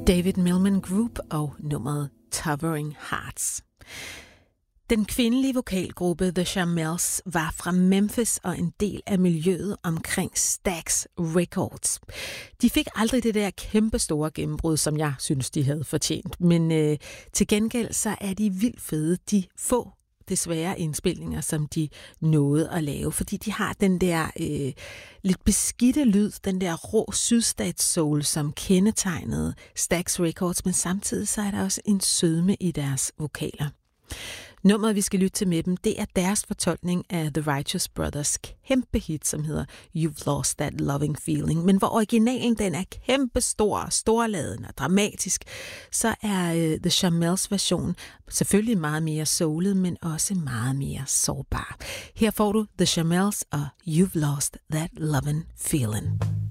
David Millman Group og nummeret Towering Hearts. Den kvindelige vokalgruppe The Charmels var fra Memphis og en del af miljøet omkring Stax Records. De fik aldrig det der kæmpestore gennembrud, som jeg synes, de havde fortjent. Men til gengæld så er de vildt fede, de få desværre indspilninger, som de nåede at lave, fordi de har den der lidt beskidte lyd, den der rå sydstats-soul, som kendetegnede Stax Records, men samtidig så er der også en sødme i deres vokaler. Nummeret, vi skal lytte til med dem, det er deres fortolkning af The Righteous Brothers kæmpe hit, som hedder You've Lost That Loving Feeling. Men hvor originalen den er kæmpe stor, storladen og dramatisk, så er The Charmels version selvfølgelig meget mere soulet, men også meget mere sårbar. Her får du The Charmels og You've Lost That Loving Feeling.